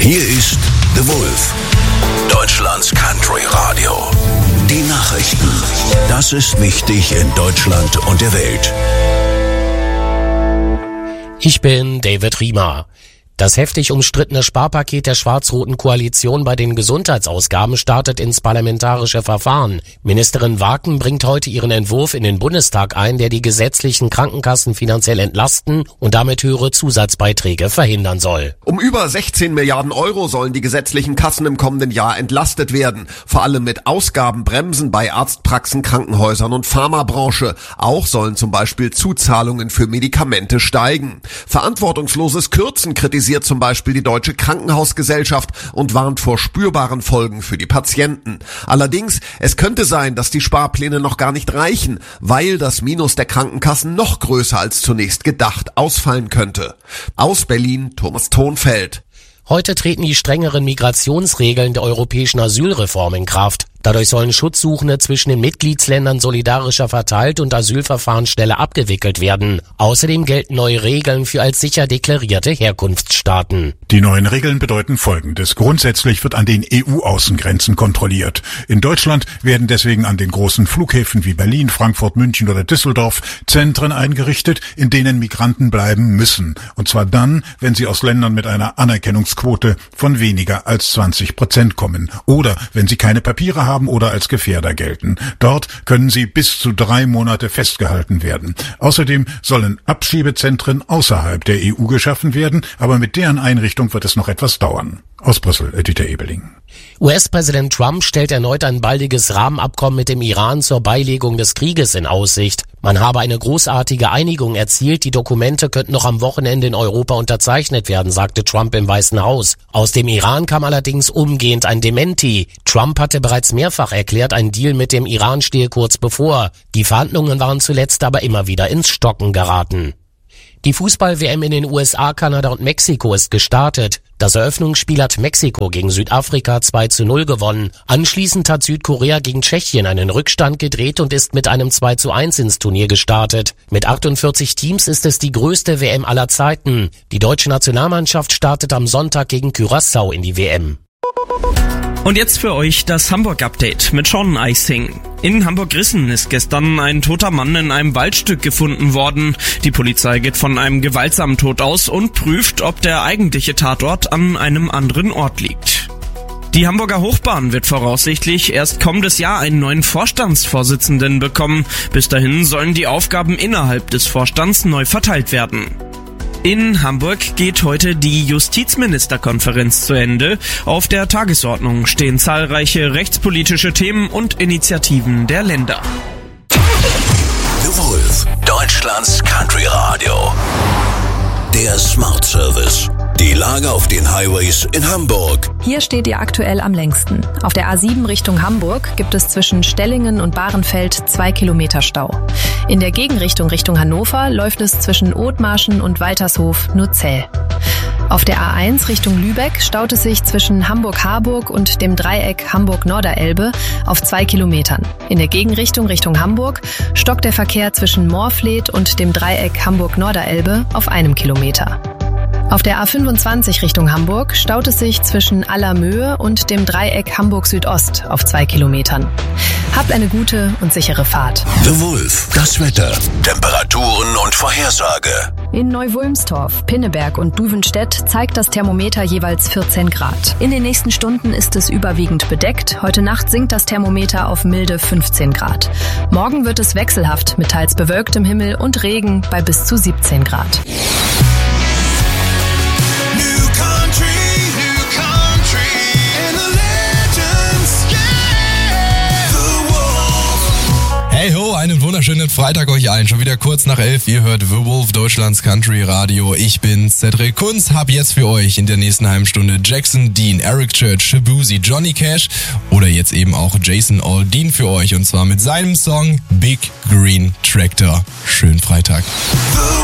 Hier ist The Wolf, Deutschlands Country Radio. Die Nachrichten. Das ist wichtig in Deutschland und der Welt. Ich bin David Riemer. Das heftig umstrittene Sparpaket der schwarz-roten Koalition bei den Gesundheitsausgaben startet ins parlamentarische Verfahren. Ministerin Waken bringt heute ihren Entwurf in den Bundestag ein, der die gesetzlichen Krankenkassen finanziell entlasten und damit höhere Zusatzbeiträge verhindern soll. Um über 16 Milliarden Euro sollen die gesetzlichen Kassen im kommenden Jahr entlastet werden. Vor allem mit Ausgabenbremsen bei Arztpraxen, Krankenhäusern und Pharmabranche. Auch sollen zum Beispiel Zuzahlungen für Medikamente steigen. Verantwortungsloses Kürzen kritisiert zum Beispiel die Deutsche Krankenhausgesellschaft und warnt vor spürbaren Folgen für die Patienten. Allerdings, es könnte sein, dass die Sparpläne noch gar nicht reichen, weil das Minus der Krankenkassen noch größer als zunächst gedacht ausfallen könnte. Aus Berlin, Thomas Thonfeld. Heute treten die strengeren Migrationsregeln der europäischen Asylreform in Kraft. Dadurch sollen Schutzsuchende zwischen den Mitgliedsländern solidarischer verteilt und Asylverfahren schneller abgewickelt werden. Außerdem gelten neue Regeln für als sicher deklarierte Herkunftsstaaten. Die neuen Regeln bedeuten Folgendes. Grundsätzlich wird an den EU-Außengrenzen kontrolliert. In Deutschland werden deswegen an den großen Flughäfen wie Berlin, Frankfurt, München oder Düsseldorf Zentren eingerichtet, in denen Migranten bleiben müssen. Und zwar dann, wenn sie aus Ländern mit einer Anerkennungsquote von weniger als 20% kommen. Oder wenn sie keine Papiere haben oder als Gefährder gelten. Dort können sie bis zu 3 Monate festgehalten werden. Außerdem sollen Abschiebezentren außerhalb der EU geschaffen werden, aber mit deren Einrichtung wird es noch etwas dauern. Aus Brüssel, Dieter Ebeling. US-Präsident Trump stellt erneut ein baldiges Rahmenabkommen mit dem Iran zur Beilegung des Krieges in Aussicht. Man habe eine großartige Einigung erzielt, die Dokumente könnten noch am Wochenende in Europa unterzeichnet werden, sagte Trump im Weißen Haus. Aus dem Iran kam allerdings umgehend ein Dementi. Trump hatte bereits mehrfach erklärt, ein Deal mit dem Iran stehe kurz bevor. Die Verhandlungen waren zuletzt aber immer wieder ins Stocken geraten. Die Fußball-WM in den USA, Kanada und Mexiko ist gestartet. Das Eröffnungsspiel hat Mexiko gegen Südafrika 2:0 gewonnen. Anschließend hat Südkorea gegen Tschechien einen Rückstand gedreht und ist mit einem 2:1 ins Turnier gestartet. Mit 48 Teams ist es die größte WM aller Zeiten. Die deutsche Nationalmannschaft startet am Sonntag gegen Curaçao in die WM. Und jetzt für euch das Hamburg-Update mit Sean Eising. In Hamburg-Rissen ist gestern ein toter Mann in einem Waldstück gefunden worden. Die Polizei geht von einem gewaltsamen Tod aus und prüft, ob der eigentliche Tatort an einem anderen Ort liegt. Die Hamburger Hochbahn wird voraussichtlich erst kommendes Jahr einen neuen Vorstandsvorsitzenden bekommen. Bis dahin sollen die Aufgaben innerhalb des Vorstands neu verteilt werden. In Hamburg geht heute die Justizministerkonferenz zu Ende. Auf der Tagesordnung stehen zahlreiche rechtspolitische Themen und Initiativen der Länder. The Wolf, Deutschlands Country Radio. Der Smart Service. Die Lage auf den Highways in Hamburg. Hier steht ihr aktuell am längsten. Auf der A7 Richtung Hamburg gibt es zwischen Stellingen und Bahrenfeld 2 Kilometer Stau. In der Gegenrichtung Richtung Hannover läuft es zwischen Othmarschen und Waltershof nur zäh. Auf der A1 Richtung Lübeck staut es sich zwischen Hamburg-Harburg und dem Dreieck Hamburg-Norderelbe auf 2 Kilometern. In der Gegenrichtung Richtung Hamburg stockt der Verkehr zwischen Moorfleet und dem Dreieck Hamburg-Norderelbe auf 1 Kilometer. Auf der A25 Richtung Hamburg staut es sich zwischen Allermöhe und dem Dreieck Hamburg-Südost auf 2 Kilometern. Habt eine gute und sichere Fahrt. The Wolf, das Wetter, Temperaturen und Vorhersage. In Neu-Wulmstorf, Pinneberg und Duvenstedt zeigt das Thermometer jeweils 14 Grad. In den nächsten Stunden ist es überwiegend bedeckt. Heute Nacht sinkt das Thermometer auf milde 15 Grad. Morgen wird es wechselhaft mit teils bewölktem Himmel und Regen bei bis zu 17 Grad. Hey ho, einen wunderschönen Freitag euch allen. Schon wieder kurz nach 11. Ihr hört The Wolf, Deutschlands Country Radio. Ich bin Cedric Kunz, hab jetzt für euch in der nächsten halben Stunde Jackson Dean, Eric Church, Shabuzi, Johnny Cash oder jetzt eben auch Jason Aldean für euch. Und zwar mit seinem Song Big Green Tractor. Schönen Freitag.